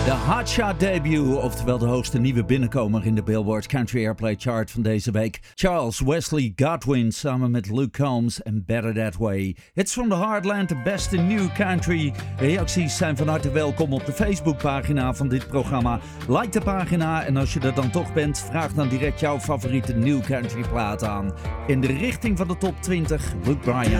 De Hotshot debut, oftewel de hoogste nieuwe binnenkomer in de Billboard Country Airplay Chart van deze week. Charles Wesley Godwin samen met Luke Combs en Better That Way. Hits from the Heartland, de beste new country. Reacties zijn van harte welkom op de Facebookpagina van dit programma. Like de pagina en als je er dan toch bent, vraag dan direct jouw favoriete new country plaat aan. In de richting van de top 20, Luke Bryan.